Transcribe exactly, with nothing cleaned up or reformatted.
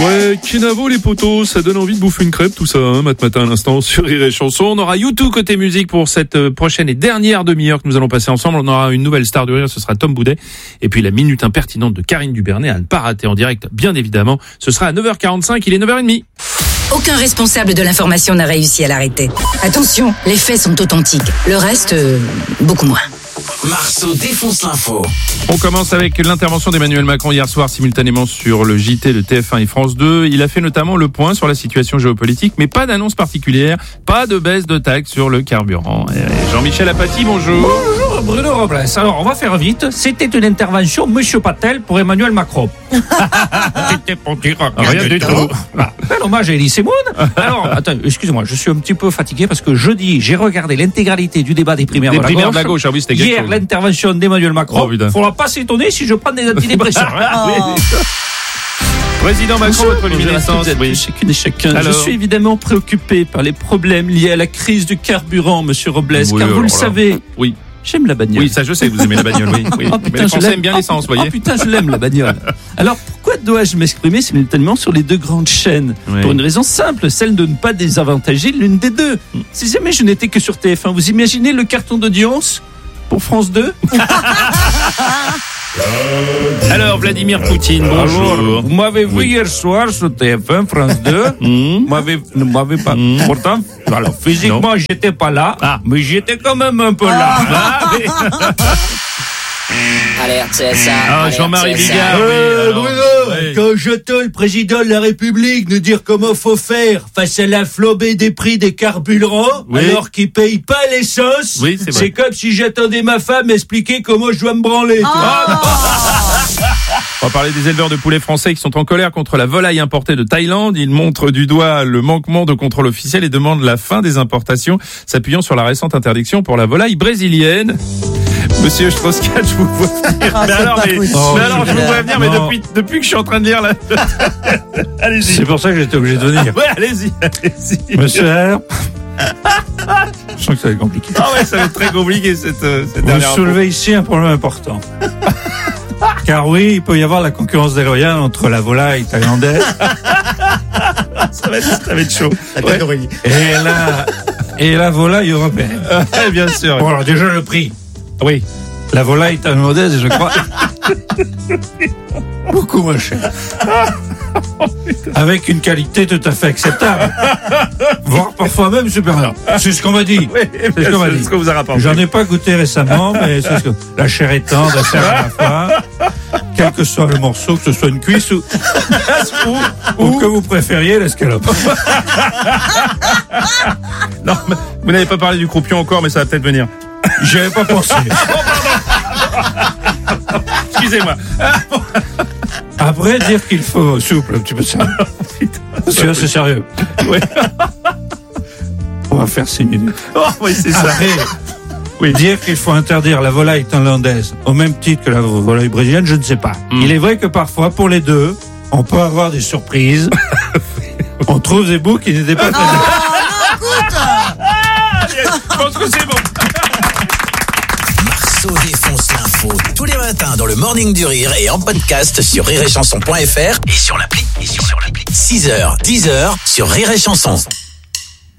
Ouais, Kenavo les potos, ça donne envie de bouffer une crêpe tout ça, hein, mat matin à l'instant sur Rire et Chanson. On aura YouTube côté musique pour cette euh, prochaine et dernière demi-heure que nous allons passer ensemble. On aura une nouvelle star du rire, ce sera Tom Boudet. Et puis la minute impertinente de Karine Dubernet à ne pas rater en direct, bien évidemment. Ce sera à neuf heures quarante-cinq, il est neuf heures trente. Aucun responsable de l'information n'a réussi à l'arrêter. Attention, les faits sont authentiques. Le reste, euh, beaucoup moins. Marceau défonce l'info. On commence avec l'intervention d'Emmanuel Macron hier soir simultanément sur le J T de T F un et France deux. Il a fait notamment le point sur la situation géopolitique, mais pas d'annonce particulière, pas de baisse de taxes sur le carburant. Et Jean-Michel Apathy, bonjour. Bonjour Bruno Robles. Alors on va faire vite. C'était une intervention Monsieur Patel pour Emmanuel Macron. C'était pour dire rien du tout. Ah, bel hommage à Elie Semoun. Alors attends, excusez-moi, je suis un petit peu fatigué parce que jeudi j'ai regardé l'intégralité du débat des primaires, Des de, la primaires gauche. de la gauche. Ah oui, c'était quelque Hier chose. l'intervention d'Emmanuel Macron. Oh, Faudra pas s'étonner si je prends des antidépresseurs. Hein. Oui. Président Macron, votre luminescence. Oui. Chacune et chacun. Alors. Je suis évidemment préoccupé par les problèmes liés à la crise du carburant, Monsieur Robles, Oui, car vous alors le là. savez, Oui. j'aime la bagnole. Oui, ça je sais, vous aimez la bagnole, oui. oui. Oh, Mais putain, les je Français l'aime. aiment bien l'essence, Oh, voyez. oh, putain, je l'aime la bagnole. Alors pourquoi dois-je m'exprimer simultanément sur les deux grandes chaînes? Oui. Pour une raison simple, celle de ne pas désavantager l'une des deux. Si jamais je n'étais que sur T F un, vous imaginez le carton d'audience pour France deux? Alors, Vladimir Poutine, bonjour. Vous m'avez vu hier soir sur T F un, France deux. Mmh. Vous m'avez, ne m'avez pas. Mmh. Pourtant, alors physiquement, j'étais pas là, Ah. mais j'étais quand même un peu là. Ah, oui. Alerte C S A. Ah, alerte Jean-Marie C S A. Bigard. Euh, oui, alors. Bruno, Oui. quand j'entends le président de la République nous dire comment faut faire face à la flambée des prix des carburants, Oui. alors qu'ils payent pas l'essence, Oui, c'est vrai. comme si j'attendais ma femme expliquer comment je dois me branler. tu vois. On va parler des éleveurs de poulets français qui sont en colère contre la volaille importée de Thaïlande. Ils montrent du doigt le manquement de contrôle officiel et demandent la fin des importations, s'appuyant sur la récente interdiction pour la volaille brésilienne. Monsieur Strauss-Kahn, je vous vois venir. Ah, mais c'est alors, pas mais, possible. mais alors, je vous vois venir, mais Non. depuis, depuis que je suis en train de lire là. Allez-y. C'est pour ça que j'étais obligé de venir. Ouais, allez-y, allez-y. Monsieur R. Je sens que ça va être compliqué. Ah ouais, ça va être très compliqué cette, euh, cette Vous dernière info. soulevez ici un problème important. Car oui, il peut y avoir la concurrence déloyale entre la volaille thaïlandaise Ça va être, ça va être chaud. Ouais. et la, et la volaille européenne. Ouais, bien sûr. Bon, alors déjà le prix. Oui. La volaille thaïlandaise, je crois, beaucoup moins cher. Avec une qualité tout à fait acceptable. Voire parfois même supérieure. C'est ce qu'on m'a dit. Oui, C'est ce qu'on m'a c'est dit. ce qu'on vous a rapporté. J'en ai pas goûté récemment, mais c'est ce que... La chair est tendre, la chair à la fois. Quel que soit le morceau, que ce soit une cuisse ou, ou, ou que vous préfériez l'escalope. Non, mais vous n'avez pas parlé du croupion encore, mais ça va peut-être venir. J'y avais pas pensé. Excusez-moi. Après, dire qu'il faut souple un petit peu ça. C'est c'est sérieux. Oui. On va faire six minutes. Oh, oui, c'est ça. Après, oui, dire qu'il faut interdire la volaille thaïlandaise au même titre que la volaille brésilienne, je ne sais pas. Mm. Il est vrai que parfois, pour les deux, on peut avoir des surprises. On trouve des bouts qui n'étaient pas prévus. Je pense que c'est bon. Marceau défonce l'info tous les matins dans le Morning du Rire et en podcast sur rire et chanson point f r et sur l'appli. Et sur, sur l'appli. six heures, dix heures sur Rire et Chanson.